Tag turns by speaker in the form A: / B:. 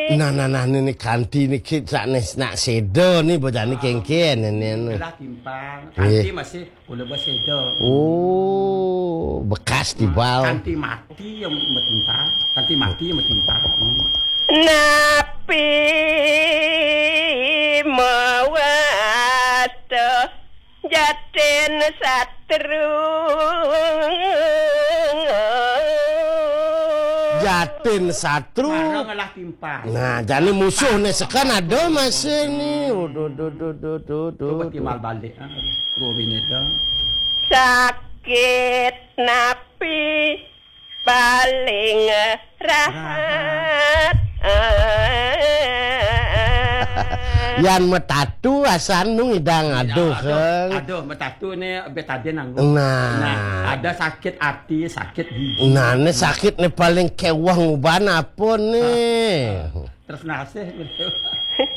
A: Nah ini ganti niki sakne nak sedo nih bojane kengken ini.
B: Lah timpang. Ganti masih boleh bos sedo.
A: Oh, bekas dibal.
B: Ganti mati yang metimpang. Ganti mati yang metimpang.
C: Napi mawat jaten satru
A: Jatin satru.
B: Marang timpang.
A: Nah, jane musuh nih sekan ada masih nih.
B: Coba timal balik. Robin itu.
C: sakit napi paling rahat
A: Yan metatu asan nu ngidang aduh keung.
B: Aduh metatu ini betadine nanggung.
A: Nah,
B: ada sakit hati, sakit gigi.
A: nah ini sakit nih paling kewah nguban apa nih.
B: Terus nasih gitu.